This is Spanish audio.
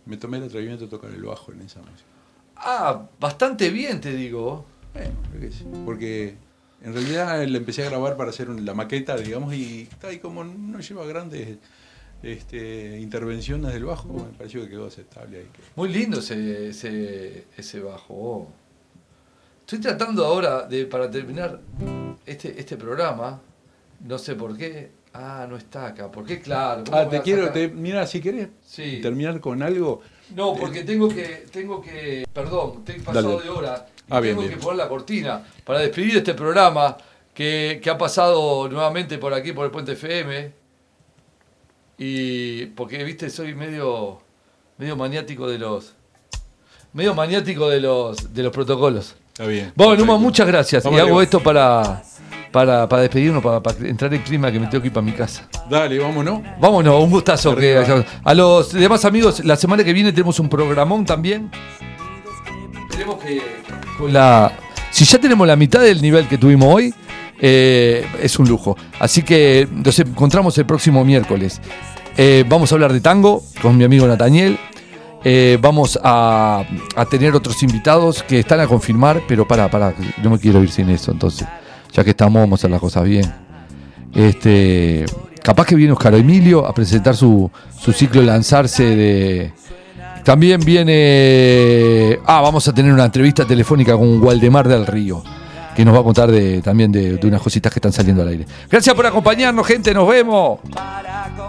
me tomé el atrevimiento de tocar el bajo en esa música. Ah, bastante bien, te digo. Bueno, creo que sí. Porque en realidad le empecé a grabar para hacer la maqueta, digamos, y como no lleva grandes intervenciones del bajo, me pareció que quedó aceptable ahí. Muy lindo ese bajo. Estoy tratando ahora para terminar este programa, no sé por qué. Ah, no está acá. ¿Por qué? Claro. Mira, si querés terminar con algo. No, porque tengo que, perdón, te he pasado Dale. de hora. Y Bien, tengo que poner la cortina para despedir este programa que ha pasado nuevamente por aquí, por el Puente FM. Y porque, viste, soy medio maniático de los protocolos. Está bien. Bueno, Numa, muchas gracias. Vamos y hago arriba. esto para despedirnos, para entrar en clima, que me tengo que ir para mi casa. Dale, vámonos. Vámonos, un gustazo. A los demás amigos, la semana que viene tenemos un programón también. Esperemos que si ya tenemos la mitad del nivel que tuvimos hoy, es un lujo. Así que nos encontramos el próximo miércoles. Vamos a hablar de tango con mi amigo Nataniel. Vamos a tener otros invitados que están a confirmar, pero para, no me quiero ir sin eso, entonces, ya que estamos, vamos a hacer las cosas bien. Capaz que viene Oscar Emilio a presentar su ciclo de lanzarse de... También viene... vamos a tener una entrevista telefónica con Waldemar del Río, que nos va a contar también de unas cositas que están saliendo al aire. Gracias por acompañarnos, gente, nos vemos.